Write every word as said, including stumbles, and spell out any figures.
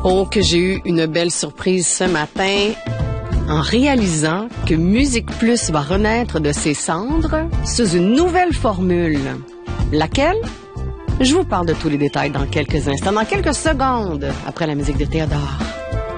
Oh, que j'ai eu une belle surprise ce matin en réalisant que Musique Plus va renaître de ses cendres sous une nouvelle formule. Laquelle? Je vous parle de tous les détails dans quelques instants, dans quelques secondes, après la musique de Théodore.